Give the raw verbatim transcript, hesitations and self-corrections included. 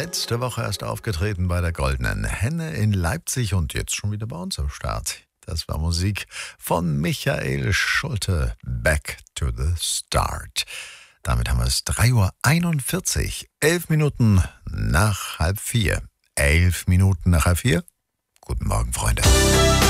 Letzte Woche erst aufgetreten bei der Goldenen Henne in Leipzig und jetzt schon wieder bei uns am Start. Das war Musik von Michael Schulte, Back to the Start. Damit haben wir es drei Uhr einundvierzig, elf Minuten nach halb vier. Elf Minuten nach halb vier. Guten Morgen, Freunde.